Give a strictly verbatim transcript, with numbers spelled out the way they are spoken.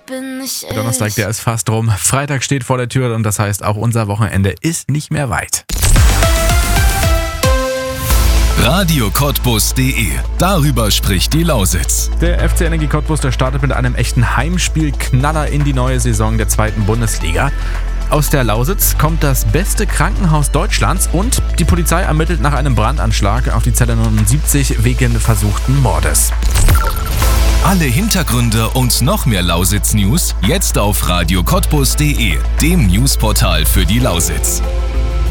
bin nicht ich. Donnerstag, der ist fast rum. Freitag steht vor der Tür und das heißt, auch unser Wochenende ist nicht mehr weit. Radio Cottbus punkt de. Darüber spricht die Lausitz. Der F C Energie Cottbus, der startet mit einem echten Heimspiel-Knaller in die neue Saison der zweiten Bundesliga. Aus der Lausitz kommt das beste Krankenhaus Deutschlands und die Polizei ermittelt nach einem Brandanschlag auf die Zelle neunundsiebzig wegen versuchten Mordes. Alle Hintergründe und noch mehr Lausitz-News jetzt auf Radio Cottbus punkt de, dem Newsportal für die Lausitz.